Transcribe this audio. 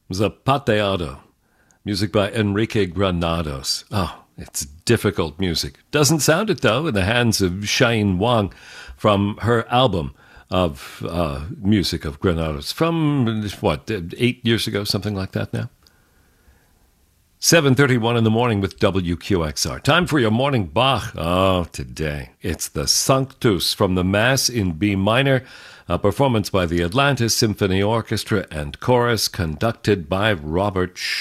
Zapateado. Music by Enrique Granados. Oh, it's difficult music. Doesn't sound it, though, in the hands of Shine Wang from her album of music of Granados from, 8 years ago, something like that now? 7:31 in the morning with WQXR. Time for your morning Bach. Oh, today it's the Sanctus from the Mass in B minor, a performance by the Atlantis Symphony Orchestra and Chorus conducted by Robert